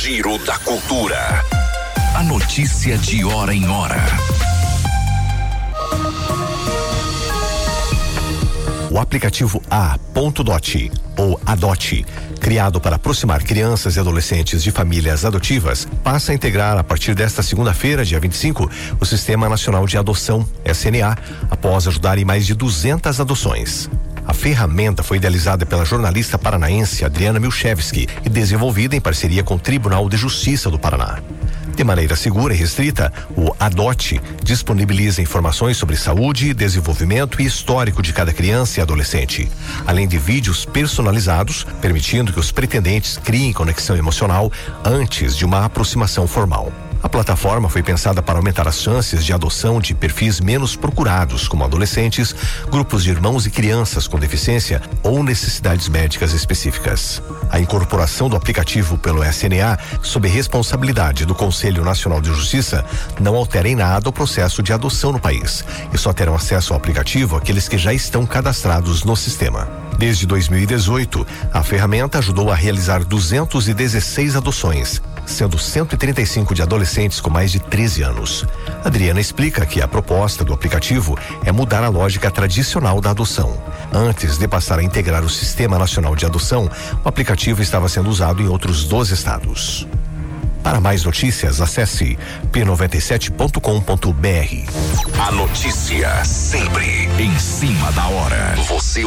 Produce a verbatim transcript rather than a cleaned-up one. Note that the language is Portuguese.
Giro da Cultura. A notícia de hora em hora. O aplicativo A.Dot, ou Adote, criado para aproximar crianças e adolescentes de famílias adotivas, passa a integrar a partir desta segunda-feira, dia vinte e cinco, o Sistema Nacional de Adoção, S N A, após ajudar em mais de duzentas adoções. A ferramenta foi idealizada pela jornalista paranaense Adriana Milchevski e desenvolvida em parceria com o Tribunal de Justiça do Paraná. De maneira segura e restrita, o Adote disponibiliza informações sobre saúde, desenvolvimento e histórico de cada criança e adolescente, além de vídeos personalizados, permitindo que os pretendentes criem conexão emocional antes de uma aproximação formal. A plataforma foi pensada para aumentar as chances de adoção de perfis menos procurados, como adolescentes, grupos de irmãos e crianças com deficiência ou necessidades médicas específicas. A incorporação do aplicativo pelo S N A, sob responsabilidade do Conselho Nacional de Justiça, não altera em nada o processo de adoção no país, e só terão acesso ao aplicativo aqueles que já estão cadastrados no sistema. Desde dois mil e dezoito, a ferramenta ajudou a realizar duzentas e dezesseis adoções, sendo cento e trinta e cinco de adolescentes com mais de treze anos. Adriana explica que a proposta do aplicativo é mudar a lógica tradicional da adoção. Antes de passar a integrar o Sistema Nacional de Adoção, o aplicativo estava sendo usado em outros doze estados. Para mais notícias, acesse p noventa e sete ponto com ponto b r. A notícia sempre em cima da hora. Você